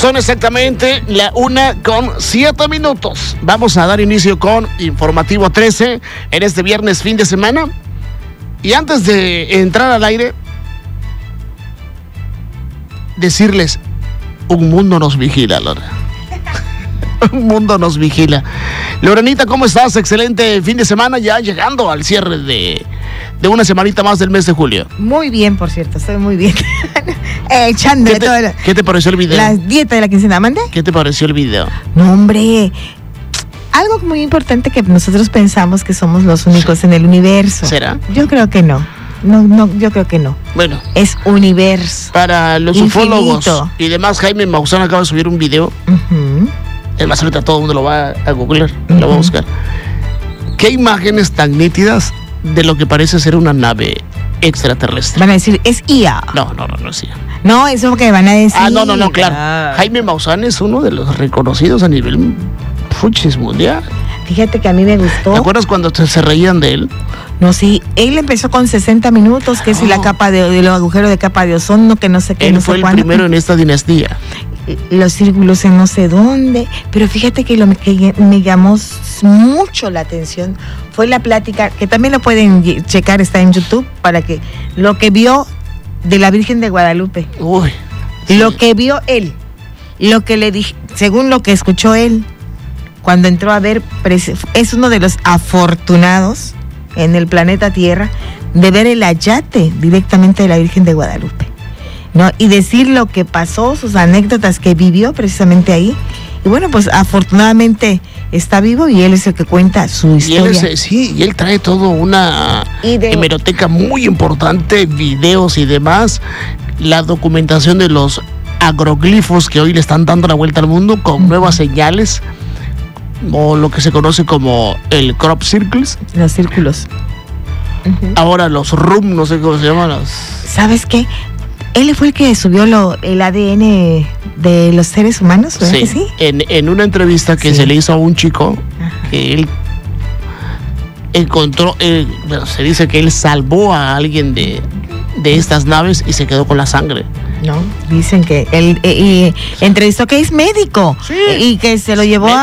Son exactamente la 1:07. Vamos a dar inicio con Informativo 13 en este viernes fin de semana. Y antes de entrar al aire, decirles, un mundo nos vigila, Lora. Un mundo nos vigila. Lorenita, ¿cómo estás? Excelente fin de semana, ya llegando al cierre de una semanita más del mes de julio. Muy bien, por cierto, estoy muy bien. Echándole todo. ¿Qué te pareció el video? La dieta de la quincena, ¿mande? ¿Qué te pareció el video? No, hombre. Algo muy importante que nosotros pensamos que somos los únicos en el universo. ¿Será? Yo creo que no. No, yo creo que no. Bueno. Es universo. Para los infinito. ufólogos y demás, Jaime Maussan acaba de subir un video. Es más, ahorita todo el mundo lo va a googlear, lo va a buscar. ¿Qué imágenes tan nítidas de lo que parece ser una nave extraterrestre? Van a decir, es IA. No es IA. No, eso es lo que van a decir. No, claro. Jaime Maussan es uno de los reconocidos a nivel fuchis mundial. Fíjate que a mí me gustó. ¿Te acuerdas cuando se reían de él? No, sí, él empezó con 60 minutos, que si la capa de los agujeros de capa de ozono, que no sé qué, él no fue sé el cuándo. primero en esta dinastía. Los círculos en no sé dónde, pero fíjate que lo que me llamó mucho la atención fue la plática, que también lo pueden checar, está en YouTube, para que lo que vio de la Virgen de Guadalupe. Uy. Lo que vio él, lo que le dije, según lo que escuchó él, cuando entró a ver, es uno de los afortunados en el planeta Tierra de ver el ayate directamente de la Virgen de Guadalupe, ¿no? Y decir lo que pasó, sus anécdotas que vivió precisamente ahí. Y bueno, pues afortunadamente está vivo y él es el que cuenta su historia. Y él trae todo una hemeroteca muy importante, videos y demás, la documentación de los agroglifos que hoy le están dando la vuelta al mundo con nuevas señales, o lo que se conoce como el crop circles. Los círculos. Ahora los RUM, no sé cómo se llaman. ¿Sabes qué? Él fue el que subió el ADN de los seres humanos, ¿verdad que sí? En una entrevista que se le hizo a un chico, que él encontró, se dice que él salvó a alguien de estas naves y se quedó con la sangre. No, dicen que él entrevistó que es médico, y que se lo llevó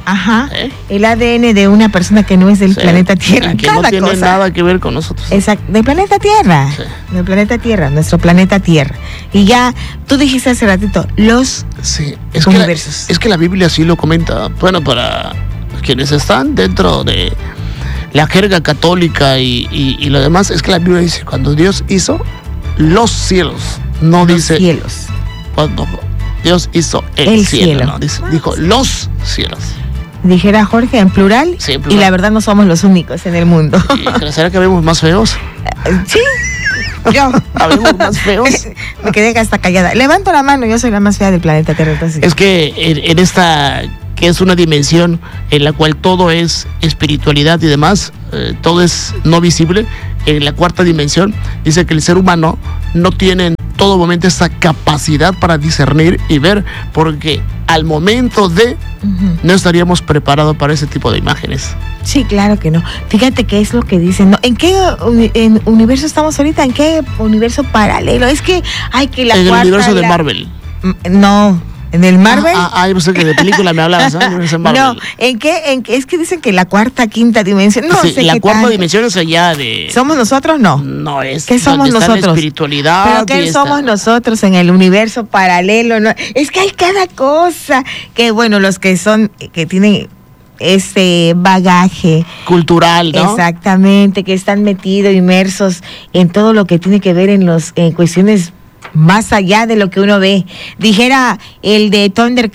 el ADN de una persona que no es del planeta Tierra. Que no tiene nada que ver con nosotros. Exacto, del planeta Tierra. Sí. Del planeta Tierra, nuestro planeta Tierra. Y ya, tú dijiste hace ratito, los universos. Es que la Biblia sí lo comenta. Bueno, para quienes están dentro de la jerga católica y lo demás, es que la Biblia dice, cuando Dios hizo los cielos, no dice cielos. Cuando Dios hizo el cielo, no dijo los cielos. Dijera Jorge en plural, y la verdad no somos los únicos en el mundo. ¿Será que habemos más feos? Sí, yo. ¿Habemos más feos? Me quedé hasta callada. Levanto la mano, yo soy la más fea del planeta Tierra. Entonces. Es que en esta, que es una dimensión en la cual todo es espiritualidad y demás, todo es no visible. En la cuarta dimensión dice que el ser humano no tiene en todo momento esa capacidad para discernir y ver, porque al momento de no estaríamos preparados para ese tipo de imágenes. Sí, claro que no. Fíjate qué es lo que dicen, ¿no? ¿En qué universo estamos ahorita? ¿En qué universo paralelo? Es que hay que la en cuarta... el universo de Marvel. No, ¿en el Marvel? Yo sé que de película me hablabas, ¿no? No, ¿en qué? Es que dicen que la cuarta, quinta dimensión, no sé la qué cuarta tal. dimensión es allá de... ¿Somos nosotros? No. No, es... ¿Qué somos nosotros? La espiritualidad. ¿Pero qué somos nosotros en el universo paralelo? No, es que hay cada cosa. Que bueno, los que tienen ese bagaje cultural, ¿no? Exactamente, que están metidos, inmersos en todo lo que tiene que ver en cuestiones más allá de lo que uno ve. Dijera el de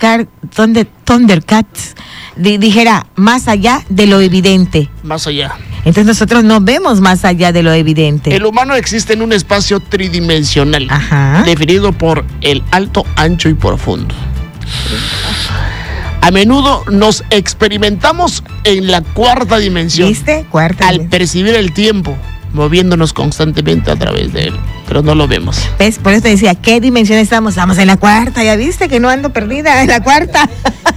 Thundercats, dijera más allá de lo evidente. Más allá. Entonces nosotros no vemos más allá de lo evidente. El humano existe en un espacio tridimensional, definido por el alto, ancho y profundo. A menudo nos experimentamos en la cuarta dimensión. ¿Viste? Cuarta al percibir el tiempo, moviéndonos constantemente a través de él, pero no lo vemos. ¿Ves? Por eso te decía, ¿qué dimensión estamos? Estamos en la cuarta, ¿ya viste que no ando perdida? En la cuarta.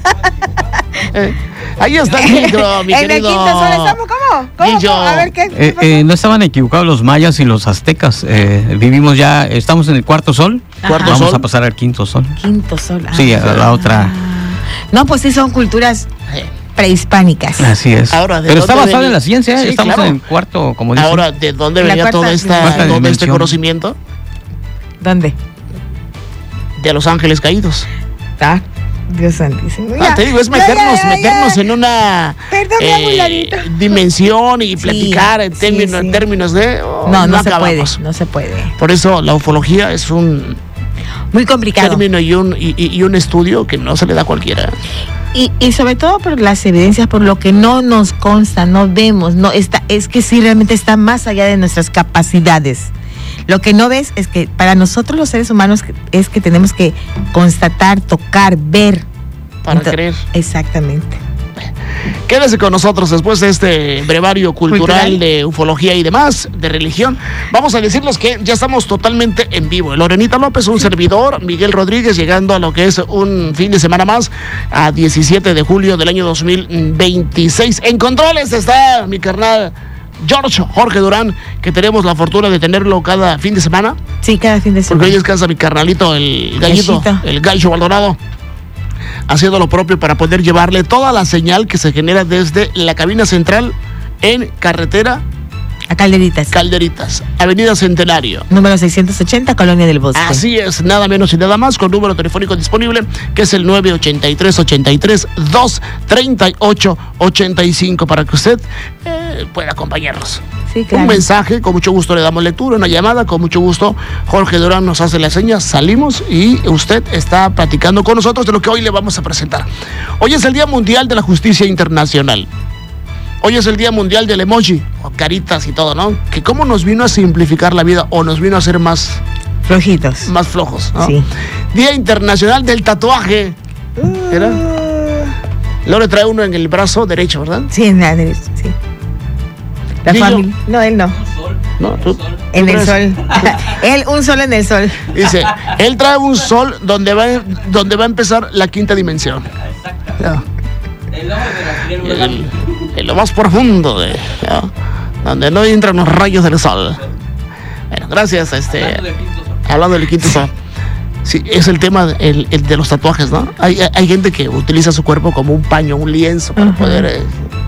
Ahí está el micro, mi en querido. el quinto sol estamos, ¿cómo? A ver, ¿qué pasó? No estaban equivocados los mayas y los aztecas. Estamos en el cuarto sol. Vamos a pasar al quinto sol. Quinto sol. Sí, a la otra. No, pues sí, son culturas prehispánicas. Así es. Ahora, pero está basado en la ciencia, sí, estamos claro. en el cuarto, como dicen. Ahora, ¿de dónde La venía todo cuarta este conocimiento? ¿Dónde? De los ángeles caídos. Dios santísimo. Te digo, es meternos en una dimensión y platicar en términos de... No se puede. Por eso la ufología es un... muy complicado. Término y un estudio que no se le da a cualquiera. Y sobre todo por las evidencias, por lo que no nos consta, no vemos, es que sí realmente está más allá de nuestras capacidades. Lo que no ves es que para nosotros los seres humanos es que tenemos que constatar, tocar, ver. Para creer. Exactamente. Quédese con nosotros después de este brevario cultural de ufología y demás, de religión. Vamos a decirles que ya estamos totalmente en vivo. Lorenita López, un servidor, Miguel Rodríguez, llegando a lo que es un fin de semana más, a 17 de julio del año 2026. En controles está mi carnal Jorge Durán, que tenemos la fortuna de tenerlo cada fin de semana. Sí, cada fin de semana. Porque hoy descansa mi carnalito, el gallito, el Gallo Maldonado, haciendo lo propio para poder llevarle toda la señal que se genera desde la cabina central en carretera a Calderitas, Avenida Centenario, número 680, Colonia del Bosque. Así es, nada menos y nada más, con número telefónico disponible, que es el 983-83-238-85, para que usted pueda acompañarnos. Sí, claro. Un mensaje, con mucho gusto le damos lectura, una llamada, con mucho gusto Jorge Durán nos hace la seña, salimos y usted está platicando con nosotros de lo que hoy le vamos a presentar. Hoy es el Día Mundial de la Justicia Internacional. Hoy es el Día Mundial del Emoji, o caritas y todo, ¿no? Que cómo nos vino a simplificar la vida o nos vino a hacer más flojitos. Más flojos, ¿no? Sí. Día Internacional del Tatuaje. ¿Era? Lore trae uno en el brazo derecho, ¿verdad? Sí, en la derecha, sí. La familia. No, él no. No, tú. En el sol. Él, un sol en el sol. Dice, él trae un sol donde va a empezar la quinta dimensión. Ya. En lo más profundo donde no entran los rayos del sol. Bueno, gracias. Hablando del quinto sol. Sí, es el tema el de los tatuajes, ¿no? Hay gente que utiliza su cuerpo como un paño, un lienzo para poder.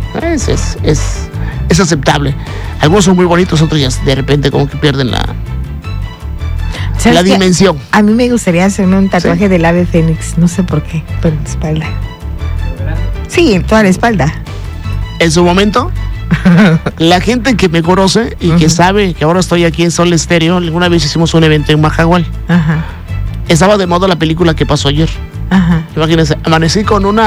Es aceptable. Algunos son muy bonitos, otros ya de repente como que pierden la dimensión. A mí me gustaría hacerme un tatuaje del ave fénix, no sé por qué, pero en la espalda. Sí, en toda la espalda. En su momento, la gente que me conoce y que sabe que ahora estoy aquí en Sol Estéreo, alguna vez hicimos un evento en Majahual. Ajá. Estaba de moda la película que pasó ayer. Ajá. Imagínense, amanecí con un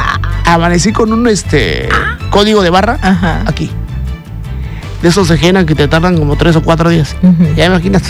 código de barra. Ajá. Aquí. De esos de henna que te tardan como 3 o 4 días. Ya imagínate.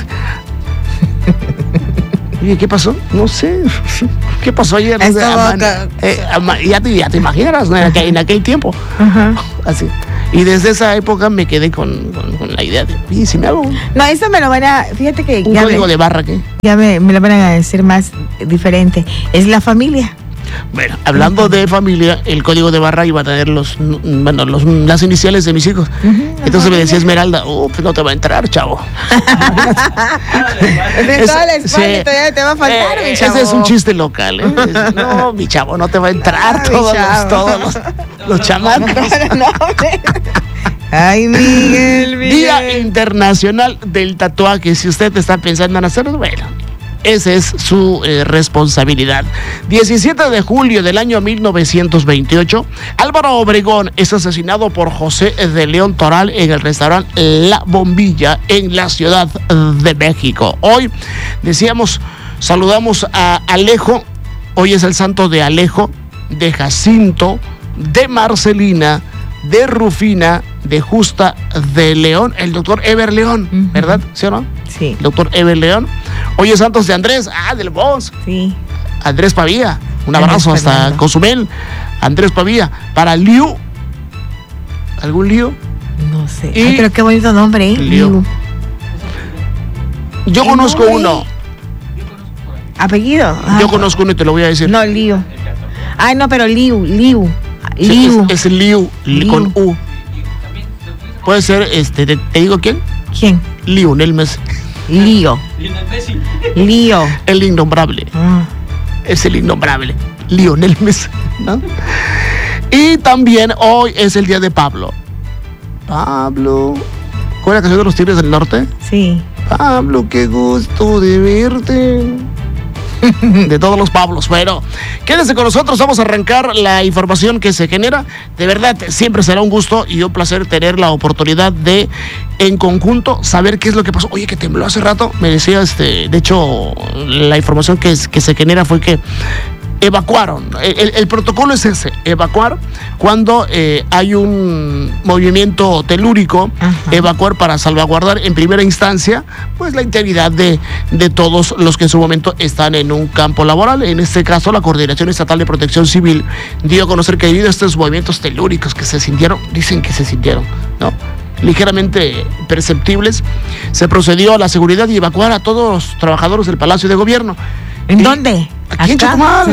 Oye, ¿qué pasó? No sé. ¿Qué pasó ayer? Ya te imaginas, ¿no? En aquel tiempo. Ajá. Así. Y desde esa época me quedé con la idea de, ¿y si me hago? No, eso me lo van a... Fíjate que... ¿Un código de barra qué? Ya me lo van a hacer más diferente. Es la familia. Bueno, hablando de familia, el código de barra iba a tener las iniciales de mis hijos. Entonces me decía Esmeralda, pues no te va a entrar, chavo. De toda la espalda todavía te va a faltar, mi chavo. Ese es un chiste local, ¿eh? No, mi chavo, no te va a entrar todos los chamacos. No. Ay, Miguel. Día Internacional del Tatuaje. Si usted está pensando en hacerlo, bueno, esa es su responsabilidad. 17 de julio del año 1928, Álvaro Obregón es asesinado por José de León Toral en el restaurante La Bombilla en la Ciudad de México. Hoy, decíamos, saludamos a Alejo. Hoy es el santo de Alejo, de Jacinto, de Marcelina, de Rufina, de Justa, de León, el doctor Eber León, ¿verdad? ¿Sí o no? Sí. El doctor Eber León. Hoy es santos de Andrés, del Boss. Sí. Andrés Pavía, un abrazo Andrés hasta Fernando. Cozumel. Andrés Pavía. Para Liu, ¿algún lío? No No sé. Ay, pero qué bonito nombre, ¿eh? Liu. Yo conozco uno. ¿Apellido? Yo conozco uno y te lo voy a decir. No, Liu. Ay, no, pero Liu. Sí, es Liu, con U. Puede ser, ¿te digo quién? ¿Quién? Lionel Messi. Lío. El innombrable. Es el innombrable. Lionel Messi, ¿no? Y también hoy es el día de Pablo. Pablo. ¿Cuál es la canción de los Tigres del Norte? Sí. Pablo, qué gusto de verte. De todos los Pablos. Bueno, quédense con nosotros, vamos a arrancar la información que se genera. De verdad, siempre será un gusto y un placer tener la oportunidad de, en conjunto, saber qué es lo que pasó. Oye, que tembló hace rato, me decía, de hecho, la información que se genera fue que evacuaron. El protocolo es ese, evacuar cuando hay un movimiento telúrico. Ajá. Evacuar para salvaguardar en primera instancia pues la integridad de todos los que en su momento están en un campo laboral. En este caso, la Coordinación Estatal de Protección Civil dio a conocer que debido a estos movimientos telúricos que se sintieron, dicen que se sintieron, ¿no?, ligeramente perceptibles, se procedió a la seguridad y evacuar a todos los trabajadores del Palacio de Gobierno. ¿En dónde? Aquí en Chetumal.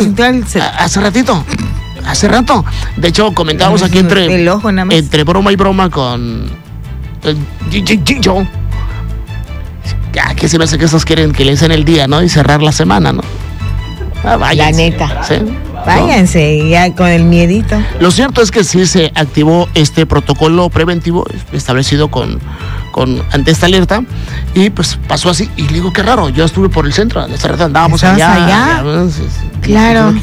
Hace rato. De hecho, comentábamos aquí entre broma y broma con Gillo. Ya, que se me hace que estos quieren que les den el día, ¿no? Y cerrar la semana, ¿no? La neta. ¿Sí? Váyanse ya con el miedito. Lo cierto es que sí se activó este protocolo preventivo establecido ante esta alerta y pues pasó así. Y le digo, qué raro, yo estuve por el centro, andábamos allá. Claro.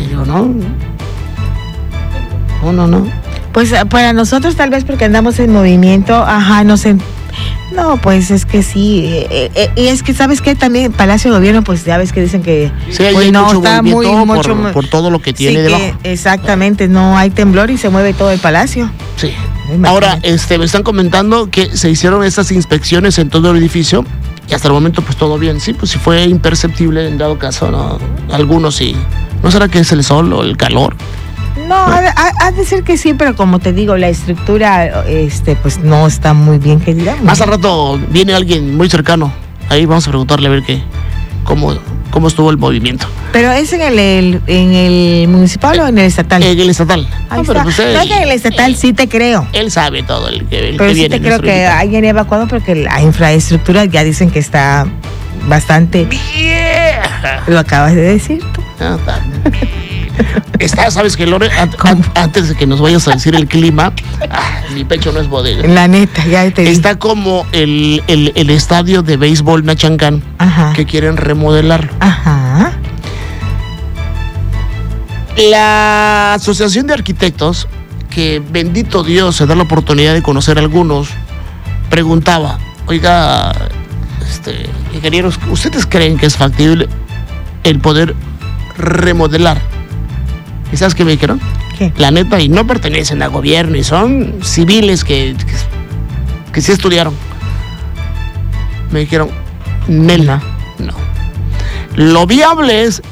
No. Pues para nosotros tal vez porque andamos en movimiento, no, pues es que sí, y es que sabes que también Palacio de Gobierno, pues ya ves que dicen que sí, pues no está mucho por todo lo que tiene sí, debajo. Exactamente, no hay temblor y se mueve todo el palacio. Sí. Ahora, me están comentando que se hicieron estas inspecciones en todo el edificio y hasta el momento pues todo bien. Sí, pues si fue imperceptible en dado caso, ¿no? Algunos sí. ¿No será que es el sol o el calor? No, ha de ser que sí, pero como te digo, la estructura pues no está muy bien, que digamos. Más al rato viene alguien muy cercano. Ahí vamos a preguntarle a ver cómo estuvo el movimiento. ¿Pero es en el municipal o en el estatal? En el estatal. Pero pues en el estatal sí te creo. Él sabe todo el que pero sí te creo que hayan evacuado porque la infraestructura ya dicen que está bastante vieja. Lo acabas de decir tú. ¿Sabes qué, Lore? Antes de que nos vayas a decir el clima, mi pecho no es bodega. La neta, ya te digo. Está como el estadio de béisbol Nachangán, que quieren remodelarlo. Ajá. La Asociación de Arquitectos, que bendito Dios se da la oportunidad de conocer a algunos, preguntaba, oiga, ingenieros, ¿ustedes creen que es factible el poder remodelar? ¿Y sabes qué me dijeron? ¿Qué? La neta, y no pertenecen al gobierno, y son civiles que sí estudiaron. Me dijeron, Nela, no. Lo viable es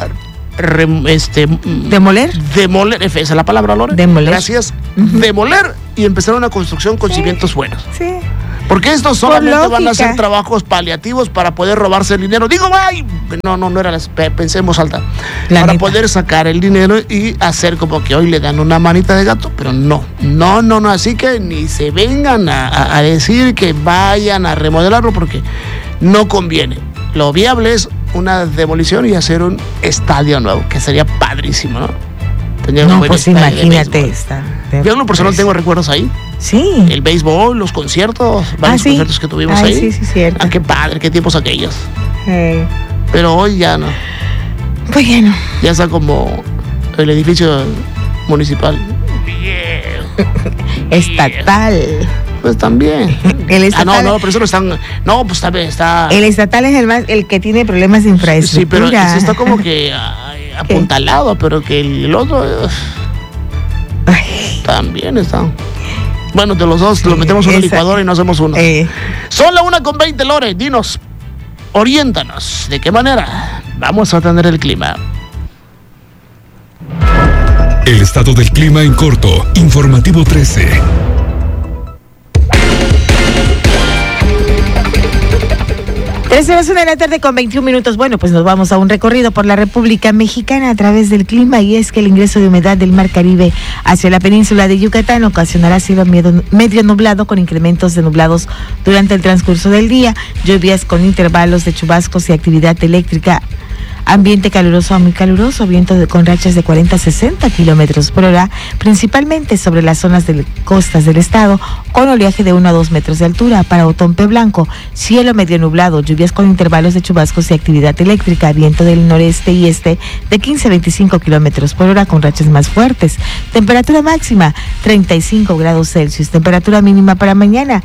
¿demoler? Demoler, esa es la palabra, Lore. Demoler. Gracias. Demoler y empezar una construcción con cimientos buenos. Sí. Porque estos solamente van a hacer trabajos paliativos para poder robarse el dinero. Digo, no era pensemos alta. Para poder sacar el dinero y hacer como que hoy le dan una manita de gato, pero no. Así que ni se vengan a decir que vayan a remodelarlo porque no conviene. Lo viable es una demolición y hacer un estadio nuevo, que sería padrísimo, ¿no? No, pues imagínate esta. Yo en lo personal tengo recuerdos ahí. Sí. El béisbol, los conciertos, varios conciertos que tuvimos ahí. Sí, cierto. Qué padre, qué tiempos aquellos. Pero hoy ya no. Pues ya no. Ya está como el edificio municipal. Estatal. Pues también. El estatal. Pero eso no están. No, pues también está. El estatal es el que tiene problemas de infraestructura. Sí, pero ese está como que apuntalado, pero que el otro también está. Bueno, de los dos lo metemos en una licuadora y no hacemos uno. Son la 1:20, Lore. Dinos, oriéntanos. ¿De qué manera vamos a tener el clima? El estado del clima en corto. Informativo 13. 3:01 Bueno, pues nos vamos a un recorrido por la República Mexicana a través del clima, y es que el ingreso de humedad del Mar Caribe hacia la península de Yucatán ocasionará cielo medio nublado con incrementos de nublados durante el transcurso del día, lluvias con intervalos de chubascos y actividad eléctrica. Ambiente caluroso a muy caluroso, viento con rachas de 40 a 60 kilómetros por hora, principalmente sobre las zonas de costas del estado, con oleaje de 1 a 2 metros de altura. Para Otompe Blanco, cielo medio nublado, lluvias con intervalos de chubascos y actividad eléctrica, viento del noreste y este de 15 a 25 kilómetros por hora, con rachas más fuertes. Temperatura máxima 35 grados Celsius, temperatura mínima para mañana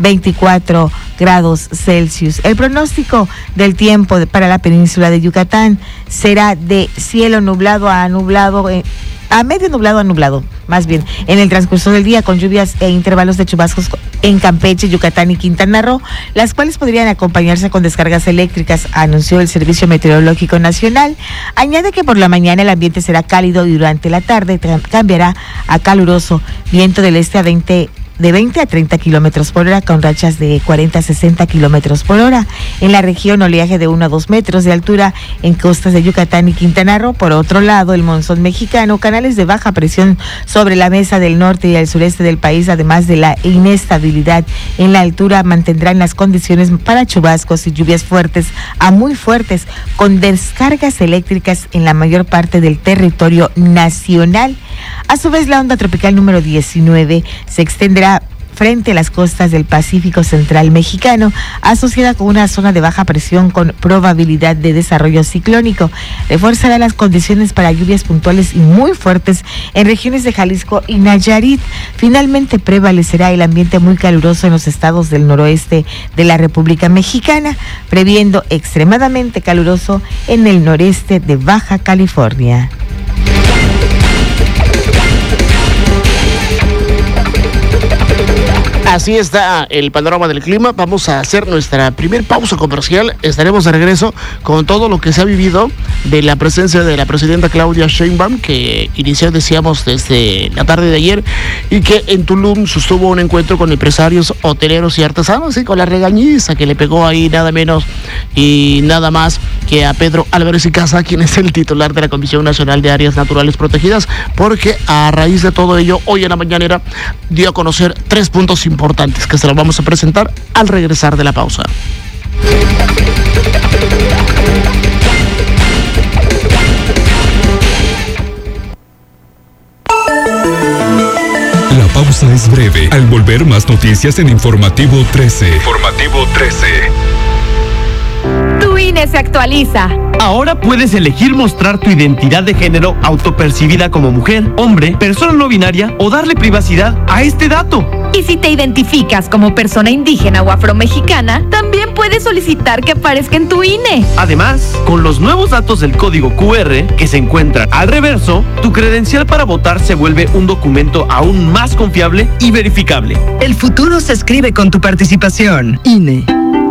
24 grados Celsius. El pronóstico del tiempo para la península de Yucatán será de cielo nublado a nublado, a medio nublado a nublado, más bien, en el transcurso del día, con lluvias e intervalos de chubascos en Campeche, Yucatán y Quintana Roo, las cuales podrían acompañarse con descargas eléctricas, anunció el Servicio Meteorológico Nacional. Añade que por la mañana el ambiente será cálido y durante la tarde cambiará a caluroso, viento del este de 20 a 30 kilómetros por hora, con rachas de 40 a 60 kilómetros por hora. En la región, oleaje de 1 a 2 metros de altura en costas de Yucatán y Quintana Roo. Por otro lado, el monzón mexicano, canales de baja presión sobre la mesa del norte y el sureste del país, además de la inestabilidad en la altura, mantendrán las condiciones para chubascos y lluvias fuertes a muy fuertes, con descargas eléctricas en la mayor parte del territorio nacional. A su vez, la onda tropical número 19 se extenderá frente a las costas del Pacífico Central mexicano, asociada con una zona de baja presión con probabilidad de desarrollo ciclónico. Reforzará las condiciones para lluvias puntuales y muy fuertes en regiones de Jalisco y Nayarit. Finalmente, prevalecerá el ambiente muy caluroso en los estados del noroeste de la República Mexicana, previendo extremadamente caluroso en el noreste de Baja California. Así está el panorama del clima. Vamos a hacer nuestra primer pausa comercial. Estaremos de regreso con todo lo que se ha vivido de la presencia de la presidenta Claudia Sheinbaum, que inició, decíamos, desde la tarde de ayer, y que en Tulum sostuvo un encuentro con empresarios, hoteleros y artesanos, y con la regañiza que le pegó ahí nada menos y nada más que a Pedro Álvarez y Casa, quien es el titular de la Comisión Nacional de Áreas Naturales Protegidas, porque a raíz de todo ello, hoy en la mañanera dio a conocer 3 puntos importantes que se los vamos a presentar al regresar de la pausa. La pausa es breve. Al volver, más noticias en Informativo 13. Informativo 13. Tu INE se actualiza. Ahora puedes elegir mostrar tu identidad de género autopercibida como mujer, hombre, persona no binaria o darle privacidad a este dato. Y si te identificas como persona indígena o afromexicana, también puedes solicitar que aparezca en tu INE. Además, con los nuevos datos del código QR que se encuentran al reverso, tu credencial para votar se vuelve un documento aún más confiable y verificable. El futuro se escribe con tu participación. INE.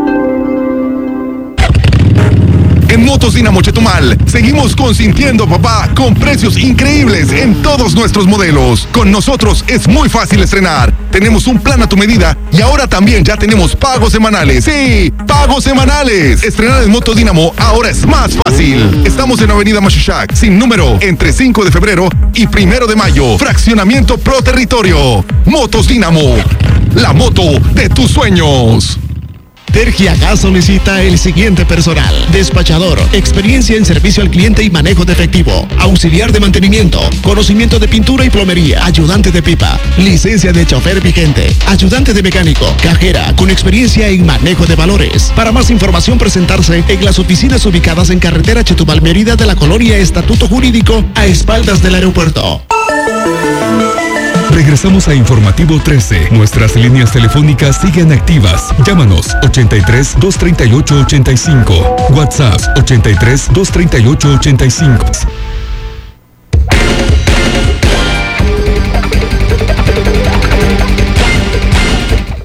En Motos Dinamo Chetumal, seguimos consintiendo papá con precios increíbles en todos nuestros modelos. Con nosotros es muy fácil estrenar. Tenemos un plan a tu medida y ahora también ya tenemos pagos semanales. ¡Sí! ¡Pagos semanales! Estrenar en Motos Dinamo ahora es más fácil. Estamos en Avenida Machuchac, sin número, entre 5 de febrero y 1 de mayo. Fraccionamiento Pro Territorio. Motos Dinamo, la moto de tus sueños. Tergiagas solicita el siguiente personal: despachador, experiencia en servicio al cliente y manejo de efectivo, auxiliar de mantenimiento, conocimiento de pintura y plomería, ayudante de pipa, licencia de chofer vigente, ayudante de mecánico, cajera con experiencia en manejo de valores. Para más información, presentarse en las oficinas ubicadas en carretera Chetumal Mérida de la colonia Estatuto Jurídico, a espaldas del aeropuerto. Regresamos a Informativo 13. Nuestras líneas telefónicas siguen activas. Llámanos 83 238 85. WhatsApp 83 238 85.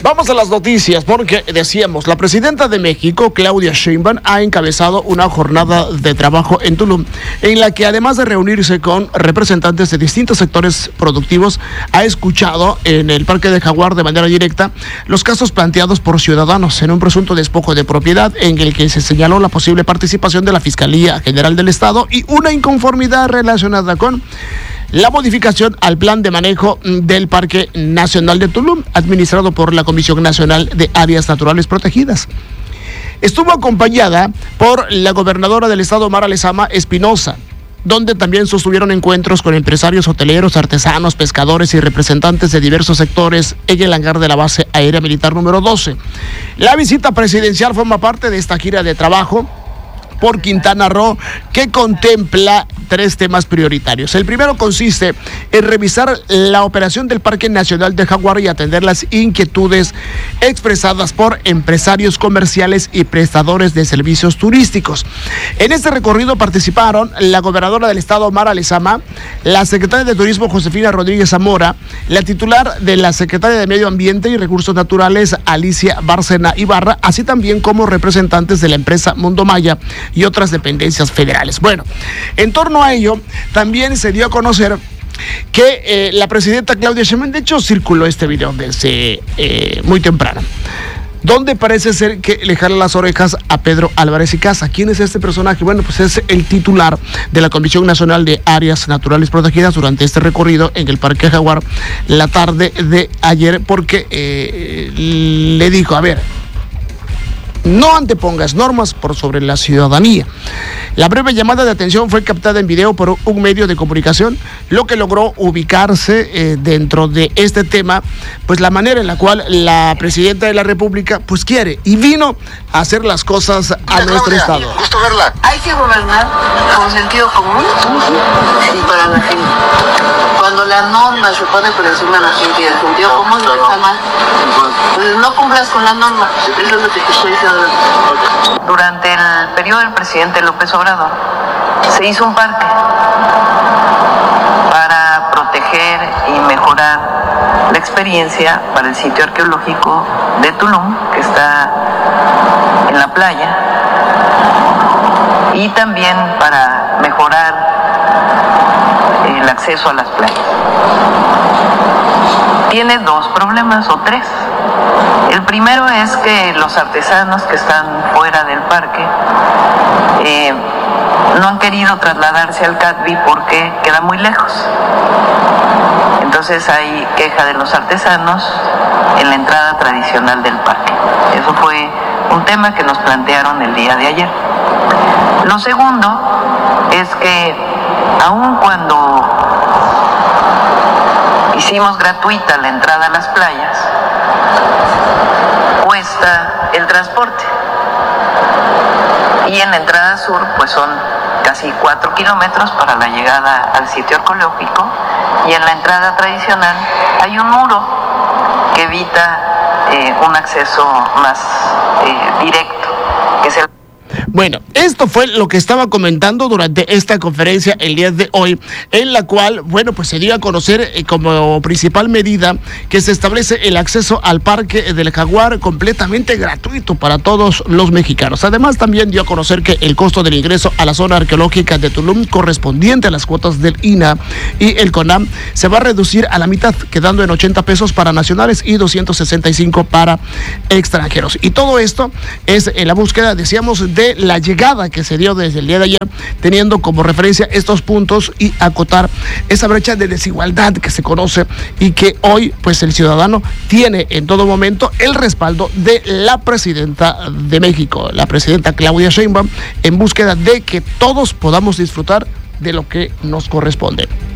Vamos a las noticias, porque decíamos, la presidenta de México, Claudia Sheinbaum, ha encabezado una jornada de trabajo en Tulum, en la que además de reunirse con representantes de distintos sectores productivos, ha escuchado en el Parque de Jaguar de manera directa los casos planteados por ciudadanos en un presunto despojo de propiedad, en el que se señaló la posible participación de la Fiscalía General del Estado y una inconformidad relacionada con la modificación al plan de manejo del Parque Nacional de Tulum, administrado por la Comisión Nacional de Áreas Naturales Protegidas. Estuvo acompañada por la gobernadora del estado, Mara Lezama Espinosa, donde también sostuvieron encuentros con empresarios hoteleros, artesanos, pescadores y representantes de diversos sectores en el hangar de la base aérea militar número 12. La visita presidencial forma parte de esta gira de trabajo por Quintana Roo, que contempla 3 temas prioritarios. El primero consiste en revisar la operación del Parque Nacional de Jaguar y atender las inquietudes expresadas por empresarios comerciales y prestadores de servicios turísticos. En este recorrido participaron la gobernadora del estado, Mara Lezama, la secretaria de Turismo, Josefina Rodríguez Zamora, la titular de la Secretaría de Medio Ambiente y Recursos Naturales, Alicia Bárcena Ibarra, así también como representantes de la empresa Mundo Maya y otras dependencias federales. Bueno, en torno a ello, también se dio a conocer que la presidenta Claudia Sheinbaum, de hecho, circuló este video desde muy temprano, donde parece ser que le jala las orejas a Pedro Álvarez y Casa. ¿Quién es este personaje? Bueno, pues es el titular de la Comisión Nacional de Áreas Naturales Protegidas durante este recorrido en el Parque Jaguar la tarde de ayer, porque le dijo, a ver, no antepongas normas por sobre la ciudadanía. La breve llamada de atención fue captada en video por un medio de comunicación, lo que logró ubicarse dentro de este tema, pues la manera en la cual la presidenta de la República pues quiere y vino a hacer las cosas a nuestro estado. Gusto verla. Hay que gobernar con sentido común y para la gente. Cuando la norma se pone por encima de la gente y el sentido común está mal, pues no cumplas con la norma. Eso es lo que te estoy diciendo. Durante el periodo del presidente López Obrador se hizo un parque para proteger y mejorar la experiencia para el sitio arqueológico de Tulum, que está en la playa, y también para mejorar el acceso a las playas. Tiene 2 problemas o 3. El primero es que los artesanos que están fuera del parque no han querido trasladarse al Catvi porque queda muy lejos. Entonces hay queja de los artesanos en la entrada tradicional del parque. Eso fue un tema que nos plantearon el día de ayer. Lo segundo es que aun cuando hicimos gratuita la entrada a las playas, cuesta el transporte. Y en la entrada sur, pues son casi 4 kilómetros para la llegada al sitio arqueológico, y en la entrada tradicional hay un muro que evita un acceso más directo, que es el... Bueno, esto fue lo que estaba comentando durante esta conferencia el día de hoy, en la cual, bueno, pues se dio a conocer como principal medida que se establece el acceso al Parque del Jaguar completamente gratuito para todos los mexicanos. Además, también dio a conocer que el costo del ingreso a la zona arqueológica de Tulum, correspondiente a las cuotas del INAH y el CONAM, se va a reducir a la mitad, quedando en 80 pesos para nacionales y 265 para extranjeros. Y todo esto es en la búsqueda, decíamos, de la llegada que se dio desde el día de ayer, teniendo como referencia estos puntos y acotar esa brecha de desigualdad que se conoce y que hoy pues el ciudadano tiene en todo momento el respaldo de la presidenta de México, la presidenta Claudia Sheinbaum, en búsqueda de que todos podamos disfrutar de lo que nos corresponde.